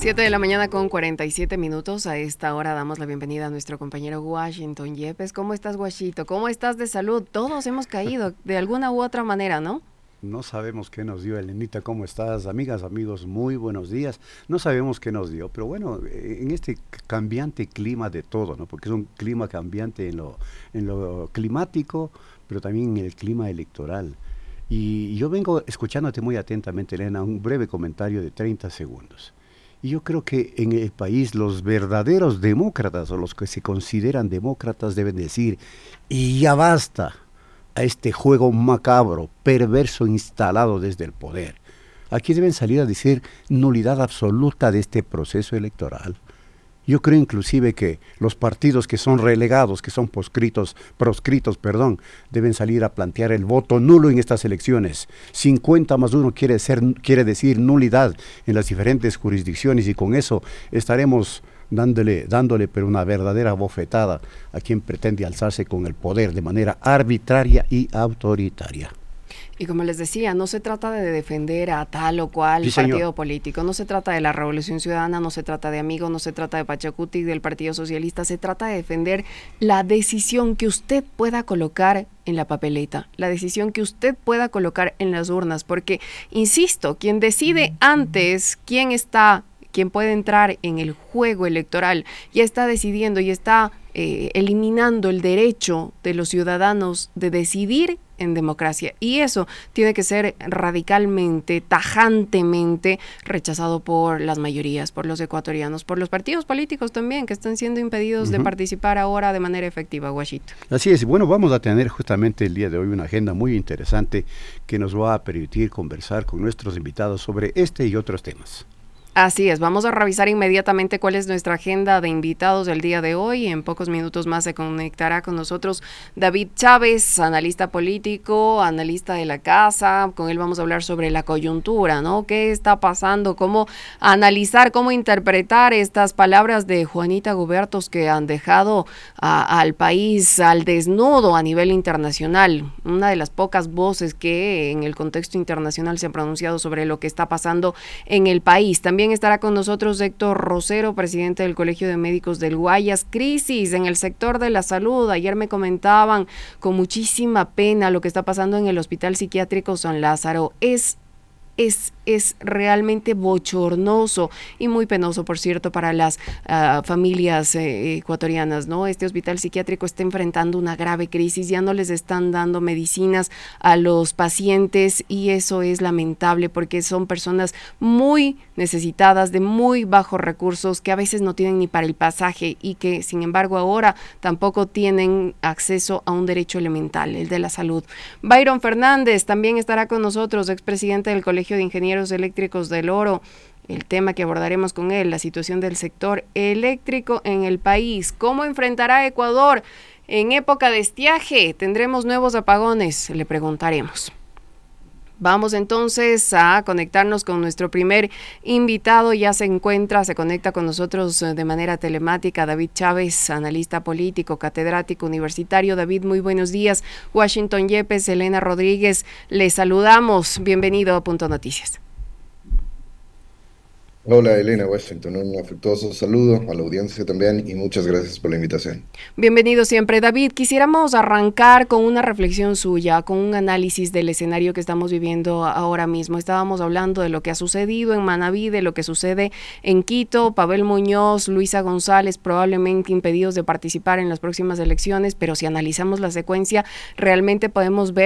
7 de la mañana con 47 minutos. A esta hora damos la bienvenida a nuestro compañero Washington Yepes. ¿Cómo estás, Washito? ¿Cómo estás de salud? Todos hemos caído de alguna u otra manera, ¿no? No sabemos qué nos dio, Elenita. ¿Cómo estás? Amigas, amigos, muy buenos días. No sabemos qué nos dio, pero bueno, en este cambiante clima de todo, ¿no? Porque es un clima cambiante en lo climático, pero también en el clima electoral. Y yo vengo escuchándote muy atentamente, Elena, un breve comentario de 30 segundos. Y yo creo que en el país los verdaderos demócratas o los que se consideran demócratas deben decir, y ya basta a este juego macabro, perverso instalado desde el poder. Aquí deben salir a decir nulidad absoluta de este proceso electoral. Yo creo inclusive que los partidos que son relegados, que son proscritos, deben salir a plantear el voto nulo en estas elecciones. 50+1 quiere decir nulidad en las diferentes jurisdicciones y con eso estaremos dándole pero una verdadera bofetada a quien pretende alzarse con el poder de manera arbitraria y autoritaria. Y como les decía, no se trata de defender a tal o cual partido político, no se trata de la Revolución Ciudadana, no se trata de Amigos, no se trata de Pachacuti, del Partido Socialista, se trata de defender la decisión que usted pueda colocar en la papeleta, la decisión que usted pueda colocar en las urnas, porque, insisto, quien decide antes quién puede entrar en el juego electoral, ya está decidiendo y está eliminando el derecho de los ciudadanos de decidir en democracia, y eso tiene que ser radicalmente, tajantemente rechazado por las mayorías, por los ecuatorianos, por los partidos políticos también, que están siendo impedidos de participar ahora de manera efectiva, Guachito. Así es, bueno, vamos a tener justamente el día de hoy una agenda muy interesante que nos va a permitir conversar con nuestros invitados sobre este y otros temas. Así es, vamos a revisar inmediatamente cuál es nuestra agenda de invitados del día de hoy. En pocos minutos más se conectará con nosotros David Chávez, analista político, analista de la casa. Con él vamos a hablar sobre la coyuntura, ¿no? ¿Qué está pasando? ¿Cómo analizar, cómo interpretar estas palabras de Juanita Gubertos que han dejado al país al desnudo a nivel internacional? Una de las pocas voces que en el contexto internacional se han pronunciado sobre lo que está pasando en el país. También estará con nosotros Héctor Rosero, presidente del Colegio de Médicos del Guayas. Crisis en el sector de la salud. Ayer me comentaban con muchísima pena lo que está pasando en el Hospital Psiquiátrico San Lázaro. Es realmente bochornoso y muy penoso, por cierto, para las familias ecuatorianas, ¿no? Este hospital psiquiátrico está enfrentando una grave crisis, ya no les están dando medicinas a los pacientes y eso es lamentable porque son personas muy necesitadas, de muy bajos recursos, que a veces no tienen ni para el pasaje y que, sin embargo, ahora tampoco tienen acceso a un derecho elemental, el de la salud. Byron Fernández también estará con nosotros, expresidente del Colegio de Ingenieros Eléctricos del Oro. El tema que abordaremos con él, la situación del sector eléctrico en el país. ¿Cómo enfrentará Ecuador en época de estiaje? ¿Tendremos nuevos apagones? Le preguntaremos. Vamos entonces a conectarnos con nuestro primer invitado. Ya se conecta con nosotros de manera telemática David Chávez, analista político, catedrático universitario. David, muy buenos días. Washington Yepes, Elena Rodríguez, les saludamos. Bienvenido a Punto Noticias. Hola Elena, Washington, un afectuoso saludo a la audiencia también y muchas gracias por la invitación. Bienvenido siempre. David, quisiéramos arrancar con una reflexión suya, con un análisis del escenario que estamos viviendo ahora mismo. Estábamos hablando de lo que ha sucedido en Manabí, de lo que sucede en Quito. Pavel Muñoz, Luisa González probablemente impedidos de participar en las próximas elecciones, pero si analizamos la secuencia realmente podemos ver